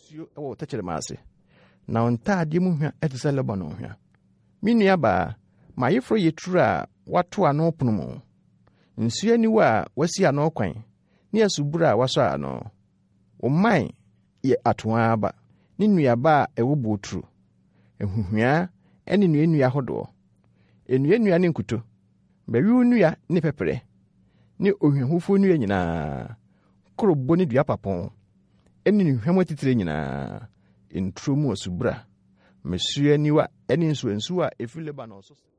nsuo ɛwɔ tɛkyerɛmaase na ontaade mu hwa ɛte sɛ Lebanon hwa minua ba ma yefro yetru a wato ano pono mu nsuo aniwa a wasi ano kwan ne asubura a waso ano oman ye atoa aba ne nuaba a ɛwɔ botru ehuhua ɛne nua hodo enua ne nkuto bawiu nua ne pepere ne ohwehufo nua nyinaa korobo ne dua papon ɛne nhwam atitire nyinaa entro mu asubura mesuo aniwa ɛne nsuo a efi Lebanon so